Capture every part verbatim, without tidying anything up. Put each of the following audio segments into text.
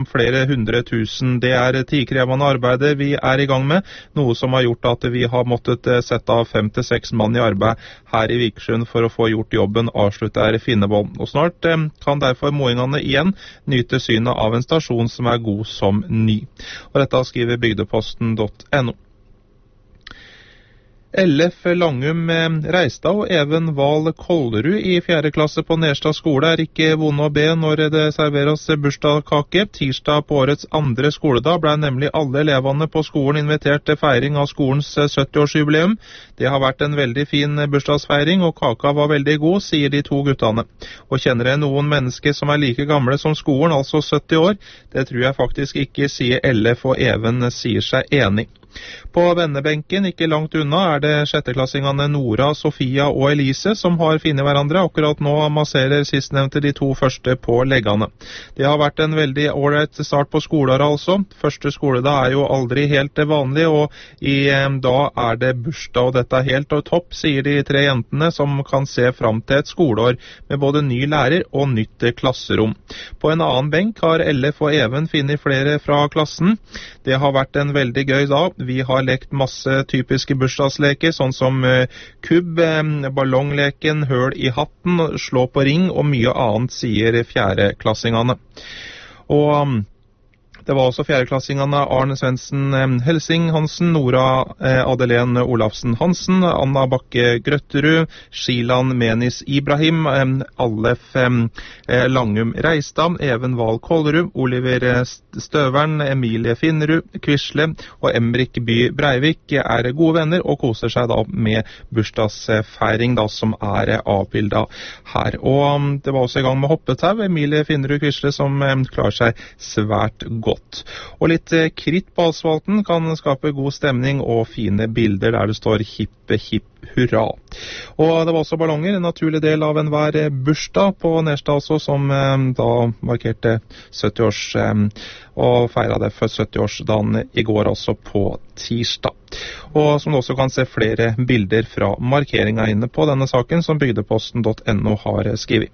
flere hundre tusen. Det er tidkrevende arbeider vi er i gang med, noe som har gjort at vi har måttet sette av fem til seks mann i arbeid her i Vikersund for å få gjort jobben, avslutter Finneboll. Og snart eh, kan derfor moingene igjen nyte synet av en stasjon som er god som ny. Og dette skriver bygdeposten punktum no. Ellef Langum Reistad og Even Wahl Kollerud i fjerde klasse på Nerstad skole er ikke vonde å be når det serveres bursdagskake. Tirsdag på årets andre skoledag ble nemlig alle elevene på skolen invitert til feiring av skolens sytti-årsjubileum. Det har vært en veldig fin bursdagsfeiring, og kaka var veldig god, sier de to guttene. Og kjenner jeg noen mennesker som er like gamle som skolen, altså sytti år? Det tror jeg faktisk ikke, sier Ellef, og Even sier seg enig. På vennebenken, ikke langt unna, er det sjetteklassingene Nora, Sofia og Elise som har finnet hverandre. Akkurat nå masserer sistnevnte de to første på leggene. Det har vært en veldig ålreit start på skoleåret altså. Første skoledag er jo aldri helt vanlig, og i eh, dag er det bursdag, og dette er helt og topp, sier de tre jentene som kan se fram til et skoleår med både ny lærer og nytt klasserom. På en annen benk har Ellef og Even finnet flere fra klassen. Det har vært en veldig gøy dag. Vi har lekt masse typiske bursdagsleker, sånn som uh, kubb, eh, ballongleken, høl i hatten, slå på ring og mye annet, sier fjerdeklassingene. Og um, det var også fjerdeklassingene Arne Svendsen eh, Helsing Hansen, Nora eh, Adelene Olafsen Hansen, Anna Bakke Grøtterud, Shilan Menis Ibrahim, eh, Allef eh, Langum Reistad, Even Wahl Kollerud, Oliver Støvern, Emilie Finnerud, Quisle og Emrik By Breivik er gode venner og koser seg da med bursdagsfeiring da, som er avbildet her. Og um, det var også i gang med hoppetau, Emilie Finnerud Quisle, som eh, klarer seg svært godt. Og litt eh, kritt på asfalten kan skape god stemning og fine bilder der det står hippe hipp hurra. Og det var også ballonger, en naturlig del av enhver bursdag på Nerstad også, som eh, da markerte sytti-års eh, og feiret det for sytti-årsdagen i går, altså på tirsdag. Og som du også kan se flere bilder fra markeringen inne på denne saken som bygdeposten punktum no har skrevet.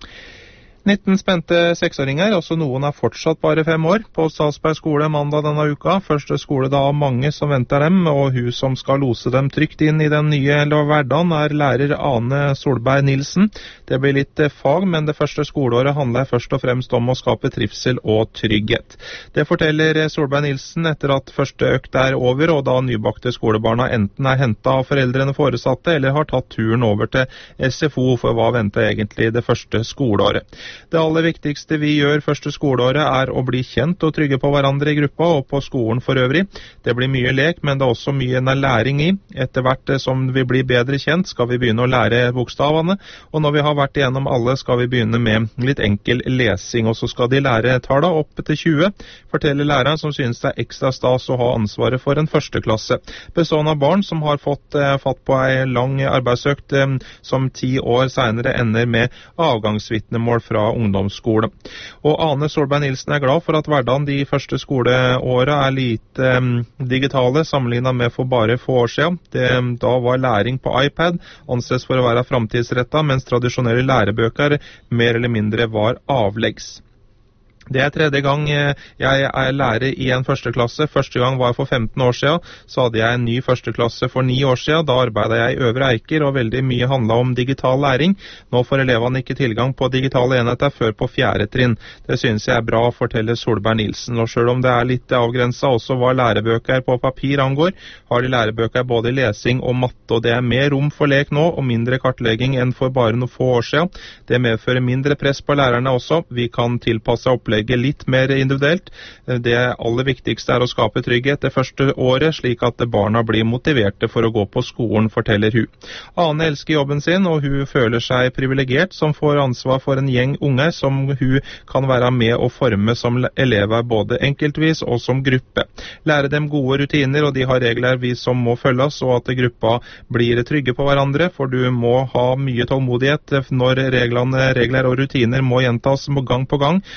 nitten spente seksåringer, også noen er fortsatt bare fem år, på Stadsberg skole mandag denne uka. Første skole da av mange som venter dem, og hun som skal lose dem trygt inn i den nye hverdagen er lærer Ane Solberg Nilsen. Det blir litt fag, men det første skoleåret handler først og fremst om å skape trivsel og trygghet. Det forteller Solberg Nilsen etter at første økt er over, og da nybakte skolebarna enten er hentet av foreldrene foresatte, eller har tatt turen over til S F O for hva venter egentlig det første skoleåret. Det aller viktigste vi gjør første skoleåret er å bli kjent og trygge på hverandre i gruppa og på skolen for øvrig. Det blir mye lek, men det er også mye læring i. Etter hvert som vi blir bedre kjent, skal vi begynne å lære bokstavene, og når vi har vært igjennom alle, skal vi begynne med litt enkel lesing, og så skal de lære tallene opp til tjue, forteller læreren som synes det er ekstra stas å ha ansvaret for en første klasse. Bestående av barn som har fått eh, fatt på en lang arbeidsøkt eh, som ti år senere ender med avgangsvitnemål fra ungdomsskole. Og Ane Solberg Nilsen er glad for at hverdagen de første skoleårene er lite um, digitale sammenlignet med for bare få år siden. Det, da var læring på iPad anses for å være framtidsrettet, mens tradisjonelle lærebøker mer eller mindre var avleggs. Det er tredje gang jeg er lærer i en første klasse. Første gang var for femten år siden. Så hadde jeg en ny første klasse for ni år siden. Da arbeidet jeg i Øvre Eiker, og veldig mye handlet om digital læring. Nå får elevene ikke tilgang på digitale enheter før på fjerde trinn. Det synes jeg er bra, forteller Solberg Nilsen. Og selv om det er litt avgrenset også hva lærebøker på papir angår, har de lærebøker både i lesing og matte, og det er mer rom for lek nå og mindre kartlegging enn for bare noen få år siden. Det medfører mindre press på lærerne også. Vi kan tilpasse opplegg litt mer individuelt. Det aller viktigste er å skape trygghet det første året, slik at barna blir motiverte for å gå på skolen, forteller hun. Ane elsker jobben sin, og hun føler seg privilegert som får ansvar for en gjeng unge som hun kan være med å forme som elever både enkeltvis og som gruppe. Lære dem gode rutiner, og de har regler vi som må følges, og at gruppa blir trygge på hverandre, for du må ha mye tålmodighet når reglene, regler og rutiner må gjentas gang på gang til de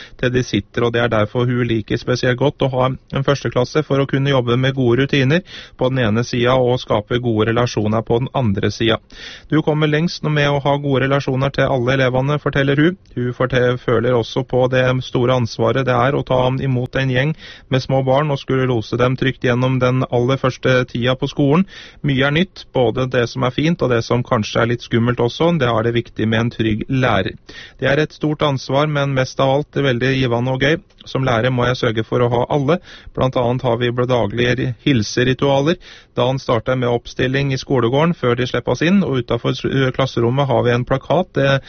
besitter, og det er derfor hun liker spesielt godt å ha en førsteklasse for å kunne jobbe med gode rutiner på den ene siden og skape gode relasjoner på den andre siden. Du kommer lengst med å ha gode relasjoner til alle elevene, forteller hun. Hun forteller, føler også på det store ansvaret det er å ta imot en gjeng med små barn og skulle lose dem trygt gjennom den aller første tida på skolen. Mye er nytt, både det som er fint og det som kanskje er litt skummelt også. Det er det viktig med en trygg lærer. Det er et stort ansvar, men mest av alt veldig givende og gøy. Som lærer må jeg sørge for å ha alle. Blant annet har vi daglige hilseritualer. Da han starter med oppstilling i skolegården før de slippes inn, og utenfor klasserommet har vi en plakat der,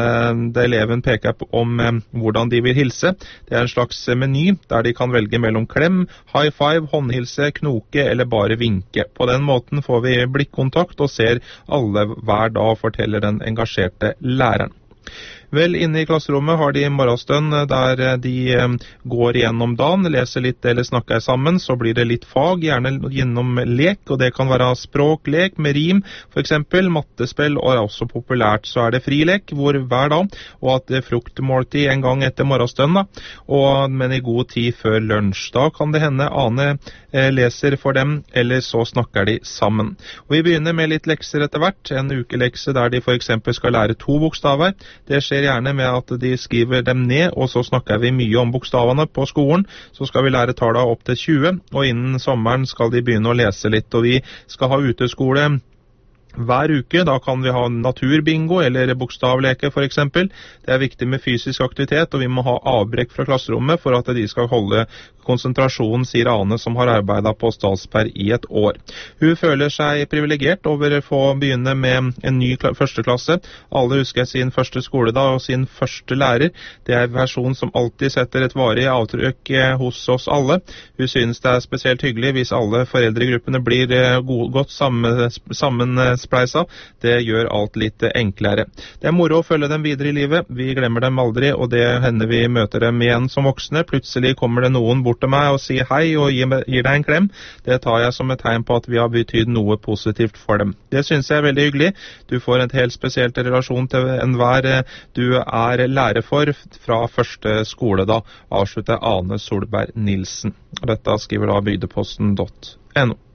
der eleven peker på om eh, hvordan de vil hilse. Det er en slags meny der de kan velge mellom klem, high five, håndhilse, knoke eller bare vinke. På den måten får vi blikkontakt og ser alle hver dag, forteller den engasjerte læreren. Vel, inne i klasserommet har de morgenstund der de går igjennom dagen, leser litt eller snakker sammen, så blir det litt fag, gjerne gjennom lek, og det kan være språklek med rim, for eksempel mattespill, og også populært så er det frilek, hvor hver dag, og at det er fruktmåltid en gang etter morgenstunden, og, men i god tid før lunsj. Da kan det hende Ane eh, leser for dem, eller så snakker de sammen. Og vi begynner med litt lekser etter hvert, en ukelekse der de for eksempel skal lære to bokstaver. Det skjer gjerne med at de skriver dem ned, og så snakker vi mye om bokstavene på skolen. Så skal vi lære tallene opp til tjue, og innen sommeren skal de begynne å lese litt, og vi skal ha uteskole hver uke. Da kan vi ha naturbingo eller bokstavleke for eksempel. Det er viktig med fysisk aktivitet, og vi må ha avbrekk fra klasserommet for at de skal holde konsentrasjonen, sier Ane, som har arbeidet på Stadsberg i et år. Hun føler seg privilegert over å få begynne med en ny førsteklasse. Alle husker sin første skoledag og sin første lærer. Det er en versjon som alltid setter et varig avtrykk hos oss alle. Hun synes det er spesielt hyggelig hvis alle foreldregruppene blir godt sammenspleisa. Det gjør alt litt enklere. Det er moro å følge dem videre i livet. Vi glemmer dem aldri, og det hender vi møter dem igjen som voksne. Plutselig kommer det noen bort til meg og sier hei og gir, gir deg en klem. Det tar jeg som et tegn på at vi har betydd noe positivt for dem. Det synes jeg er veldig hyggelig. Du får en helt spesielt relasjon til enhver du er lærer for fra første skole da, avslutter Ane Solberg Nilsen. Dette skriver da bygdeposten punktum no.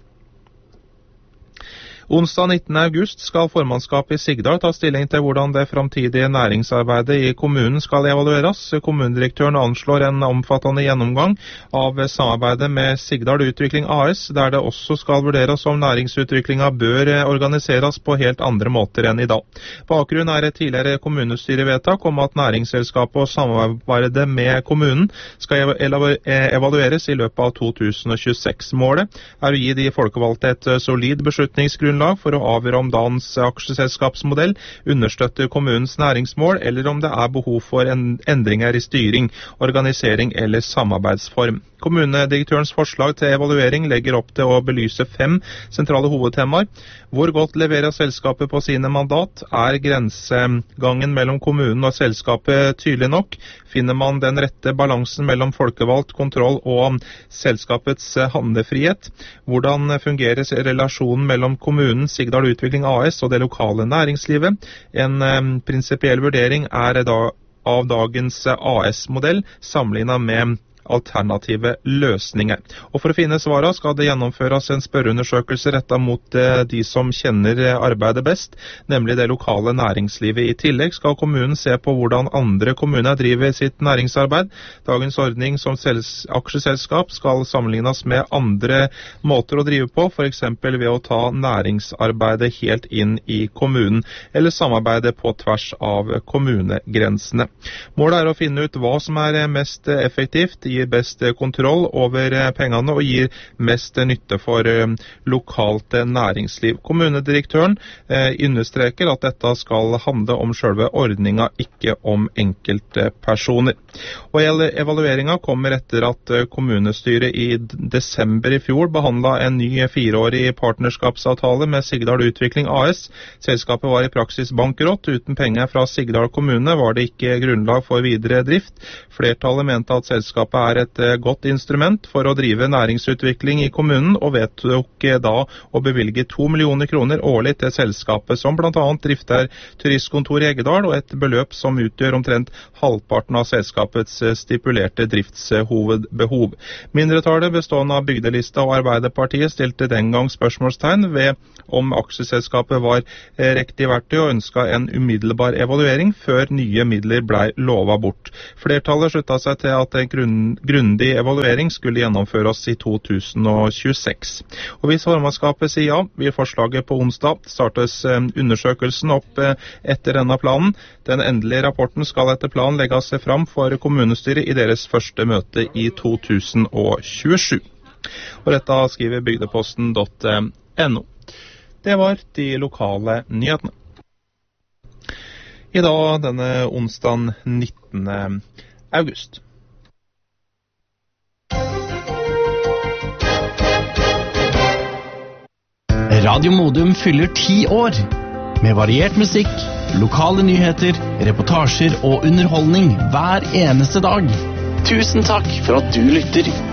Onsdag nittende august skal formannskapet i Sigdal ta stilling til hvordan det framtidige næringsarbeidet i kommunen skal evalueres. Kommunedirektøren anslår en omfattende gjennomgang av samarbeidet med Sigdal Utvikling A S, der det også skal vurderes om næringsutviklingen bør organiseres på helt andre måter enn i dag. Bakgrunnen er et tidligere kommunestyrevedtak om at næringsselskapet og samarbeidet med kommunen skal evalueres i løpet av to tusen og tjueseks. Målet er å gi de folkevalgte et solid beslutningsgrunnlag for å avgjøre om dagens aksjeselskapsmodell understøtter kommunens næringsmål, eller om det er behov for en endringer i styring, organisering eller samarbeidsform. Kommunedirektørens forslag til evaluering legger opp til å belyse fem sentrale hovedtemaer. Hvor godt leverer selskapet på sine mandat? Er grensegangen mellom kommunen og selskapet tydelig nok? Finner man den rette balansen mellom folkevalgt kontroll og selskapets handlefrihet? Hvordan fungerer relasjonen mellom kommunen, Sigdal Utvikling A S og det lokale næringslivet? En um, prinsipiell vurdering er da av dagens A S-modell sammenlignet med alternative løsninger. Og for å finne svarene skal det gjennomføres en spørreundersøkelse rettet mot eh, de som kjenner arbeidet best, nemlig det lokale næringslivet. I tillegg skal kommunen se på hvordan andre kommuner driver sitt næringsarbeid. Dagens ordning som aksjeselskap skal sammenlignes med andre måter å drive på, for eksempel ved å ta næringsarbeidet helt inn i kommunen, eller samarbeide på tvers av kommunegrensene. Målet er å finne ut hva som er mest effektivt, gir best kontroll over pengene og gir mest nytte for lokalt næringsliv. Kommunedirektøren understreker at dette skal handle om selve ordninga, ikke om enkeltpersoner. Og evalueringen kommer etter at kommunestyret i desember i fjor behandlet en ny fireårig partnerskapsavtale med Sigdal Utvikling A S. Selskapet var i praksis bankrott. Uten penger fra Sigdal kommune var det ikke grunnlag for videre drift. Flertallet mente at selskapet er et godt instrument for å drive næringsutvikling i kommunen, og vedtok da å bevilge to millioner kroner årlig til selskapet, som blant annet drifter turistkontor i Eggedal, og et beløp som utgjør omtrent halvparten av selskapets stipulerte driftshovedbehov. Mindretallet bestående av Bygdelista og Arbeiderpartiet stilte den gang spørsmålstegn ved om aksjeselskapet var riktig verktøy og ønsket en umiddelbar evaluering før nye midler ble lovet bort. Flertallet sluttet seg til at en grunn, grundig evaluering skulle gjennomføres i to tusen og tjueseks. Og hvis formannskapet sier ja, vil forslaget på onsdag startes undersøkelsen opp etter denne planen. Den endelige rapporten skal etter planen legges fram for kommunestyret i deres første møte i to tusen og tjuesju. Og dette skriver bygdeposten punktum no. Det var de lokale nyhetene. I dag denne onsdagen nittende august. Radio Modum fyller ti år. Med variert musikk, lokale nyheter, reportasjer og underholdning hver eneste dag. Tusen takk for at du lytter.